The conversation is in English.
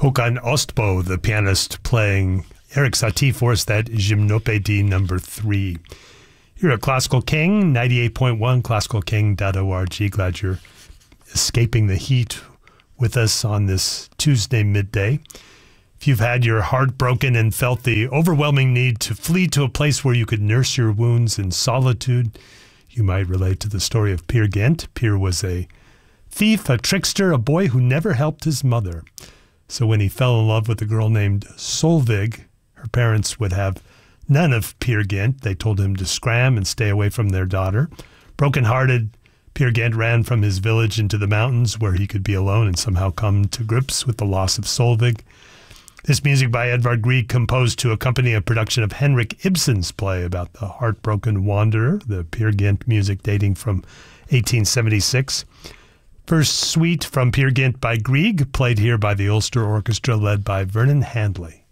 Håkan Ostbo, the pianist, playing Erik Satie for us, that Gymnopédie number 3. You're at Classical King, 98.1, classicalking.org. Glad you're escaping the heat with us on this Tuesday midday. If you've had your heart broken and felt the overwhelming need to flee to a place where you could nurse your wounds in solitude, you might relate to the story of Peer Gynt. Peer was a thief, a trickster, a boy who never helped his mother. So when he fell in love with a girl named Solveig, her parents would have none of Peer Gynt. They told him to scram and stay away from their daughter. Broken-hearted, Peer Gynt ran from his village into the mountains where he could be alone and somehow come to grips with the loss of Solveig. This music by Edvard Grieg, composed to accompany a production of Henrik Ibsen's play about the heartbroken wanderer, the Peer Gynt music dating from 1876. First suite from Peer Gynt by Grieg, played here by the Ulster Orchestra led by Vernon Handley.